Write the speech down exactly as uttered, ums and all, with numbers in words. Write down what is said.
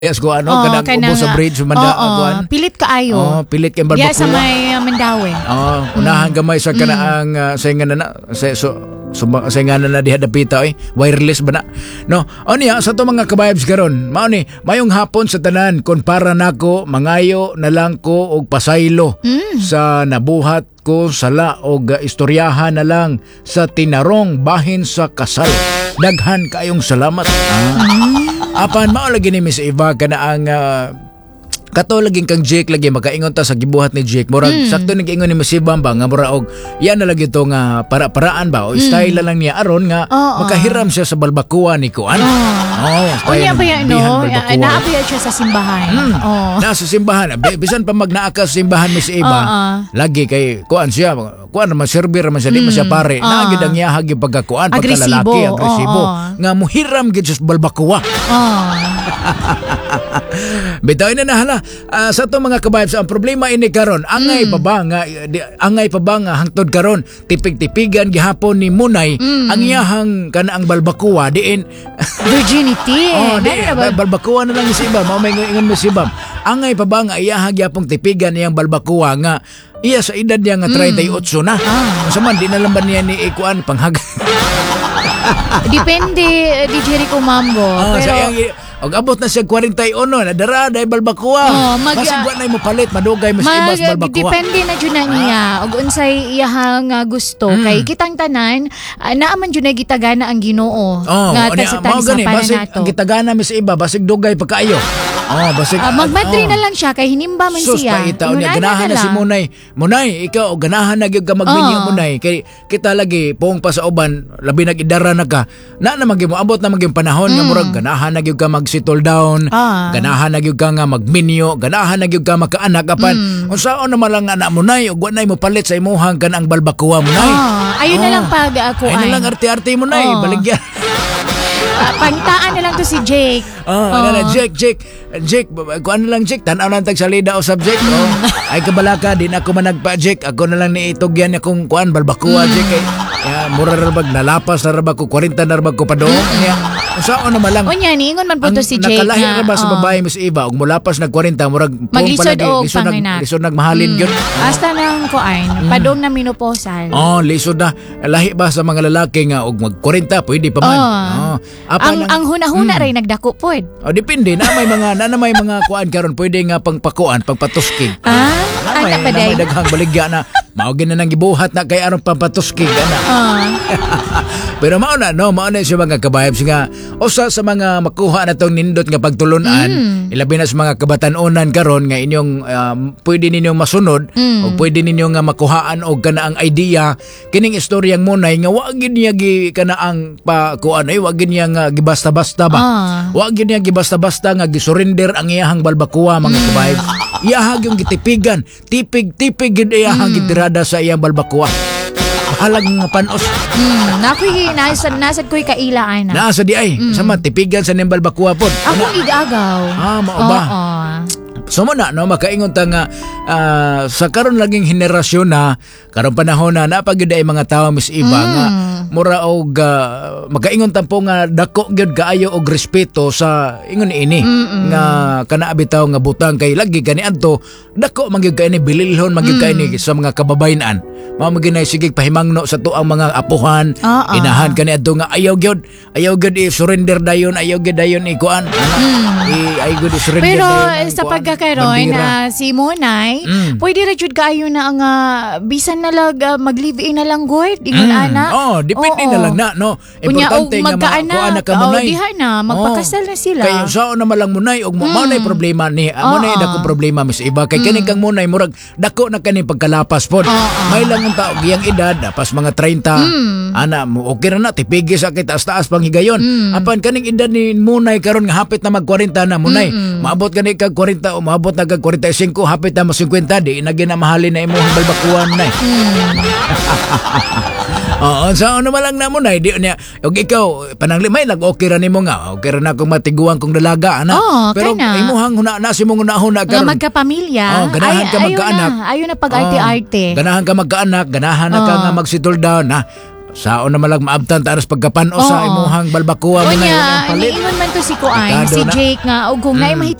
Yes, ko ano, Oo, kanang kanang, ubo sa bridge, manda, oo, kuan. pilit kaayo. Oh, pilit kang barbacoa. Diya sa may uh, Mandawi. Oh, unahan gamay sa kanaang uh, saingan na sa so, so saingan na diha dapita oy, wireless ba na. No, o niya sa to mga kabayabs karon, mao ni mayong hapon sa tanan kon para nako mangayo na lang ko og pasaylo Mm. sa nabuhat ko sala og uh, istoryahan na lang sa tinarong bahin sa kasal. Daghan kayong salamat. Ah. Apan mao lagi ni Miss Eva kana ang uh, kato laging kang Jake lagi makaingon ta sa gibuhat ni Jake murag mm. sakto nag-ingon ni Miss Eva ba nga mura og yan na lagi to nga para-paraan ba o mm. style lang niya aron nga oh, makahiram siya sa balbakuan ni kuan. Oh, oh unya ba yan no? Naapaya siya sa simbahan. Mm. Oh. Na sa simbahan bisan pa magnaaka sa simbahan Miss Eva oh, oh. lagi kay kuan siya kuan man servir man siya di man siya pare oh. na gid ang iyahag yung pagkakuan pagkalalaki agresibo oh, oh. nga muhiram gid sa balbakuwa. Oh. Bitaw na nahala uh, sa to mga kabayabs ang problema ini karon angay mm. pa ba nga di, angay pa ba nga hangtod karon tipig-tipigan gihapon ni Munay mm. ang iyahang kanaang balbakuwa diin virginity. Oh, di ba? Balbakuwa na lang si Ibam mao may ingon mo si Ibam angay pa ba nga iyahang gyapong tipigan iyang balbakuwa nga iya sa edad niya nga thirty-eight na ah. Sa man di na lang ba niya ni ikuan panghag depende di Jericho Mambo oh, pero sayang, og abot na siya forty-one na dara day balbakuwa. Oh, mag Masig na mo palit madugay mas mag, ibas balbakuwa. Depende na jud na niya og unsay iyahang uh, gusto mm. kay kitang tanan uh, naa man jud na gitagana ang Ginoo oh, nga ta sa tansapanan nato. Ang gitagana mis iba basig dugay pa kaayo. Oh, basig uh, magmadri oh. na lang siya kay hinimba man Sus, siya. Sus pa niya ganahan na, na si Munay. Munay, ikaw ganahan na gyud ka magminyo oh. Munay kay kita lagi poong pa sa uban labi nag-idara na ka. Na na magimo abot na maging panahon mm. nga murag ganahan na gyud ka mag-settle down. Ah. Ganahan na gyud ka nga magminyo, ganahan na gyud ka makaanak apan. Mm. Unsaon naman lang anak mo nay ug wanay mo palit sa imuhang kanang balbakuwa mo nay. Ah, ayun oh. na lang pag ako ay. Ayun na lang arte-arte mo nay, oh. baligyan. Uh, pangitaan na lang to si Jake. Oh, oh. Ano na, Jake, Jake, Jake, kuan na lang Jake, tanaw lang tag salida o subject. Oh. Ay kabalaka, di na ako managpa Jake, ako na lang ni itugyan akong kuan balbakuwa mm. Jake. Ay, ya, mura rabag nalapas na rabag ko, forty na rabag ko pa doon. Mm. Ya, saan naman lang. O niya, niingon man po to si Jake. Nakalahi na ba sa babae Miss Eva, ug mulapas nag forty, murag maglisod o panganak. Lisod nag mahalin gyud. Mm. Hasta nang kuan, mm. padong na menopausal. Oh, lisod na. Lahi ba sa mga lalaki nga og mag forty, pwede pa man. Oh. Oh. Ang, ang huna-huna hmm. rin nagdako pod. Oh, depende na may mga na, na may mga kuan karon pwede nga pangpakuan, pangpatuskig. Ah, ana pa day. May daghang baligya na mao gina nang gibuhat na kay aron pangpatuskig ana. Ah. Pero mao na no, mao na siya mga kabayabs nga usa sa mga makuha na tong nindot nga pagtulunan, mm. ilabi na sa mga kabatan-onan karon nga inyong um, pwede ninyong masunod mm. o pwede ninyo nga makuhaan og kanaang idea kining istoryang Munay nga wa gid niya gi kanaang pa kuan ay wa gid niya nga gibasta-basta ba. Ah. Wa gid niya gibasta-basta nga gisurrender ang iyahang balbakuwa mga mm. kabayabs. Iyahag yung gitipigan, tipig-tipig gid iyahang mm. gitirada sa iyang balbakuwa. Halag nga panos. Hmm, nakoy nasa nasad ko'y kailaan na. Nasa di ay. Mm. Sama tipigan sa nimbal bakuwa pod. Ako igagaw. Ah, mao ba? Oo. So mo na no makaingon ta nga uh, sa karon laging henerasyon na karon panahon na napagid ay mga tawo Miss Eva mm. nga mura og uh, makaingon ta po nga dako gyud kaayo og respeto sa ingon ini Mm-mm. nga kana bitaw nga butang kay lagi kani adto dako man gyud kaini bililhon man gyud kaini mm. sa mga kababayen-an. Mao maginay sige pahimangno sa tuang mga apuhan uh-uh. inahan kani adto nga ayaw gyud ayaw gyud i-surrender dayon ayaw gyud dayon ikuan mm. i ay gyud i-surrender pero dayon, sa pagkakaroon na uh, si Munay mm. pwede ra jud kaayo na ang uh, bisan na lag uh, mag-live-in na lang gud ingon mm. ana. Oh, depende na lang na no. Importante nga magkaanak ka Munay. Oh, diha na magpakasal na sila. Kay sao na malang Munay og mm. mao nay problema ni amo nay dako problema Miss Eva kay mm. kani kang Munay murag dako na kani pagkalapas pod. May lang unta og iyang edad pas mga thirty mm. ana mo okay ra na tipigi sa kita taas pang higayon. Mm. Apan kaning edad ni Munay karon nga hapit na mag forty na Munay. Mm-mm. Maabot kani kag forty o maabot na kag forty-five hapit na mo fifty di na ginamahalin na imong balbakuan na. Mm. Oo, so ano malang na mo na, di niya, og ikaw, pananglimay, nag-okay ra nimo nga, okay ra na kung matiguan kong dalaga, ana. Oh, pero imuhang huna na, si mong unahuna karon. Nga magkapamilya. Oh, ganahan ka magkaanak. Ayaw na, ayaw na pag-arte-arte. Oh, ganahan ka magkaanak, ganahan na ka nga mag-settle down, ha. saon na malag maabtan taras pagkapano sa Oo. imuhang balbakuwa mo na yun ang Kunya, palit. niingon man to si Kuan, Delikado si na. Jake nga, o kung Mm. naay